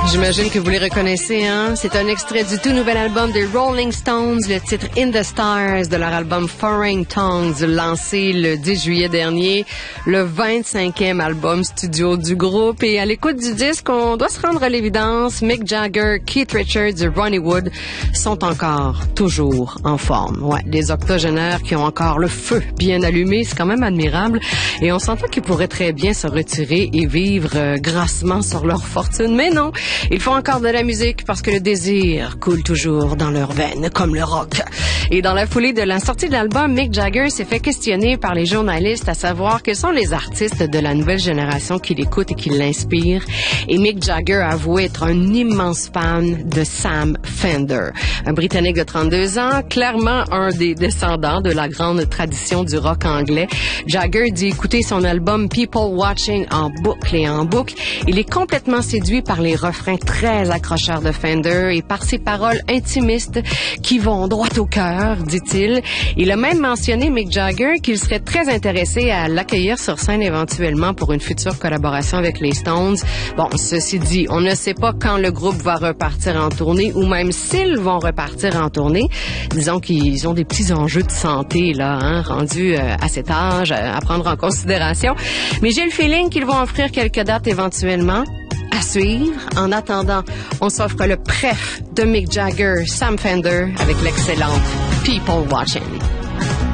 J'imagine que vous les reconnaissez, hein? C'est un extrait du tout nouvel album des Rolling Stones, le titre In the Stars de leur album Foreign Tongues, lancé le 10 juillet dernier, le 25e album studio du groupe. Et à l'écoute du disque, on doit se rendre à l'évidence, Mick Jagger, Keith Richards et Ronnie Wood sont encore toujours en forme. Ouais, des octogénaires qui ont encore le feu bien allumé, c'est quand même admirable. Et on s'entend qu'ils pourraient très bien se retirer et vivre grassement sur leur fortune. Mais non, ils font encore de la musique parce que le désir coule toujours dans leurs veines, comme le rock. Et dans la foulée de la sortie de l'album, Mick Jagger s'est fait questionner par les journalistes à savoir quels sont les artistes de la nouvelle génération qui l'écoutent et qui l'inspirent. Et Mick Jagger a avoué être un immense fan de Sam Fender, un Britannique de 32 ans, clairement un des descendants de la grande tradition du rock anglais. Jagger dit écouter son album People Watching en boucle et en boucle. Il est complètement séduit par les refrains très accrocheurs de Fender et par ses paroles intimistes qui vont droit au cœur, dit-il. Il a même mentionné, Mick Jagger, qu'il serait très intéressé à l'accueillir sur scène éventuellement pour une future collaboration avec les Stones. Bon, ceci dit, on ne sait pas quand le groupe va repartir en tournée ou même s'ils vont repartir en tournée. Disons qu'ils ont des petits enjeux de santé, là, hein, rendus à cet âge, à prendre en considération. Mais j'ai le feeling qu'ils vont offrir quelques dates éventuellement. À suivre. En attendant, on s'offre le préf de Mick Jagger, Sam Fender, avec l'excellente People Watching.